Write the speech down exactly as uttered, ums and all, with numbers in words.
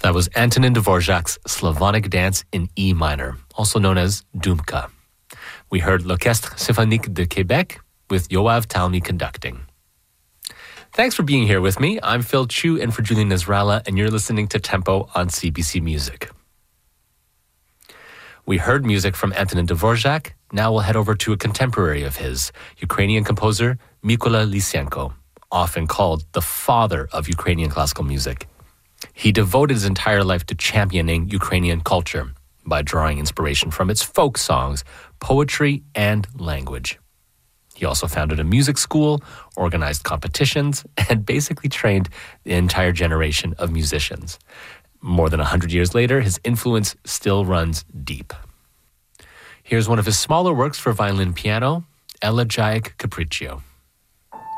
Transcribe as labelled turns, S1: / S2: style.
S1: That was Antonin Dvorak's Slavonic Dance in E minor, also known as Dumka. We heard L'Orchestre Symphonique de Québec with Yoav Talmy conducting. Thanks for being here with me. I'm Phil Chu in for Julian Nasrallah, and you're listening to Tempo on C B C Music. We heard music from Antonin Dvorak. Now we'll head over to a contemporary of his, Ukrainian composer Mykola Lysenko, often called the father of Ukrainian classical music. He devoted his entire life to championing Ukrainian culture by drawing inspiration from its folk songs, poetry, and language. He also founded a music school, organized competitions, and basically trained the entire generation of musicians. More than one hundred years later, his influence still runs deep. Here's one of his smaller works for violin and piano, Elegiac Capriccio.